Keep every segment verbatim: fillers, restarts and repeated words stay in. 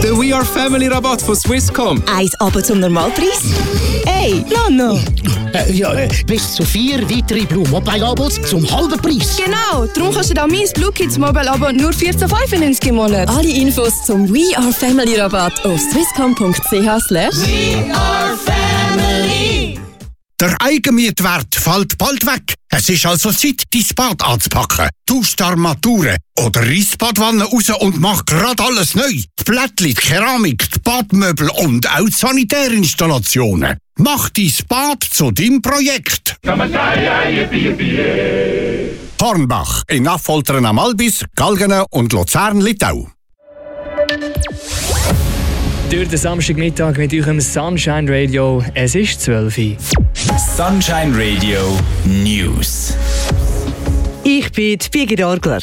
Der We Are Family Rabatt von Swisscom. Eins aber zum Normalpreis? Hey, Nano! Äh, ja, äh, bis zu vier weitere Blue Mobile Abos zum halben Preis. Genau, darum kannst du da mein Blue Kids Mobile Abo nur vierzehn fünfundneunzig im Monat. Alle Infos zum We Are Family Rabatt auf swisscom punkt c h slash We Are Family. Der Eigenmietwert fällt bald weg. Es ist also Zeit, dein Bad anzupacken. Tausch die Armaturen oder reiss die Badwanne raus und mach grad alles neu. Die Plättchen, die Keramik, die Badmöbel und auch die Sanitärinstallationen. Mach dein Bad zu deinem Projekt. Hornbach in Affoltern am Albis, Galgenen und Luzern-Littau. Durch den Samstagmittag mit eurem Sunshine Radio. Es ist zwölf Uhr. Sunshine Radio News. Ich bin Birgit Orgler.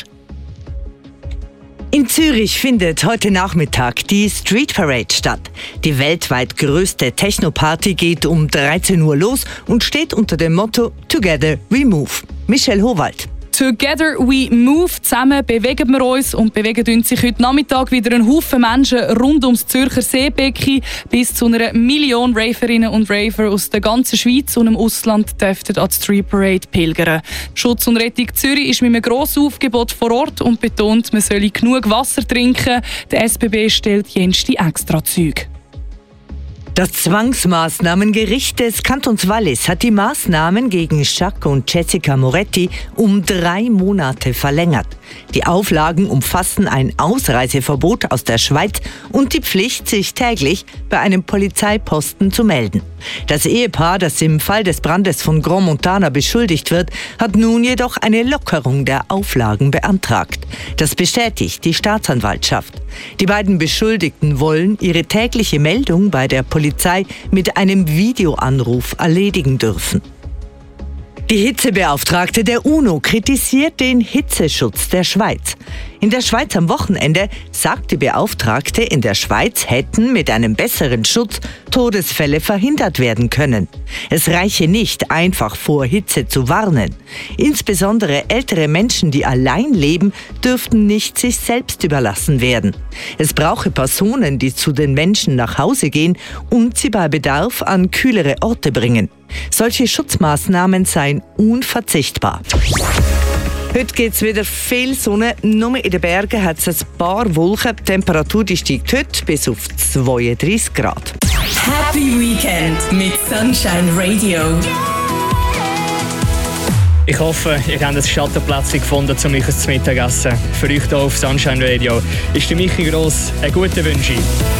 In Zürich findet heute Nachmittag die Street Parade statt. Die weltweit größte Techno-Party geht um dreizehn Uhr los und steht unter dem Motto Together We Move. Michelle Howald. Together we move. Zusammen bewegen wir uns und bewegen uns sich heute Nachmittag wieder ein Haufen Menschen rund ums Zürcher Seebecken. Bis zu einer Million Raverinnen und Raver aus der ganzen Schweiz und im Ausland dürften an die Street Parade pilgern. Schutz und Rettung Zürich ist mit einem grossen Aufgebot vor Ort und betont, man solle genug Wasser trinken. Der S B B stellt jenste Extrazüge. Das Zwangsmaßnahmengericht des Kantons Wallis hat die Maßnahmen gegen Jacques und Jessica Moretti um drei Monate verlängert. Die Auflagen umfassen ein Ausreiseverbot aus der Schweiz und die Pflicht, sich täglich bei einem Polizeiposten zu melden. Das Ehepaar, das im Fall des Brandes von Grand Montana beschuldigt wird, hat nun jedoch eine Lockerung der Auflagen beantragt. Das bestätigt die Staatsanwaltschaft. Die beiden Beschuldigten wollen ihre tägliche Meldung bei der Polizei mit einem Videoanruf erledigen dürfen. Die Hitzebeauftragte der UNO kritisiert den Hitzeschutz der Schweiz. In der Schweiz am Wochenende sagt die Beauftragte, in der Schweiz hätten mit einem besseren Schutz Todesfälle verhindert werden können. Es reiche nicht, einfach vor Hitze zu warnen. Insbesondere ältere Menschen, die allein leben, dürften nicht sich selbst überlassen werden. Es brauche Personen, die zu den Menschen nach Hause gehen und sie bei Bedarf an kühlere Orte bringen. Solche Schutzmaßnahmen seien unverzichtbar. Heute gibt es wieder viel Sonne, nur in den Bergen hat es ein paar Wolken. Die Temperatur die steigt heute bis auf zweiunddreißig Grad. Happy Weekend mit Sunshine Radio. Ich hoffe, ihr habt ein Schattenplätzchen gefunden, um euch zu Mittagessen. Für euch hier auf Sunshine Radio ist der Michi Gross. Einen guten Wünsche.